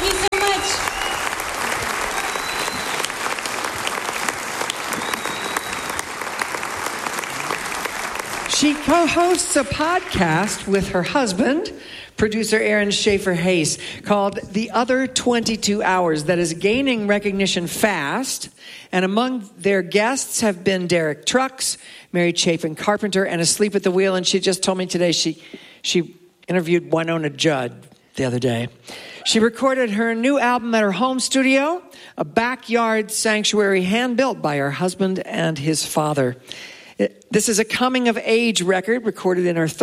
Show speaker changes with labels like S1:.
S1: you so much.
S2: She co-hosts a podcast with her husband, producer Aaron Schaefer Hayes, called The Other 22 Hours, that is gaining recognition fast. And among their guests have been Derek Trucks, Mary Chapin Carpenter, and Asleep at the Wheel. And she just told me today she interviewed Winona Judd the other day. She recorded her new album at her home studio, a backyard sanctuary hand-built by her husband and his father. This is a coming-of-age record recorded in her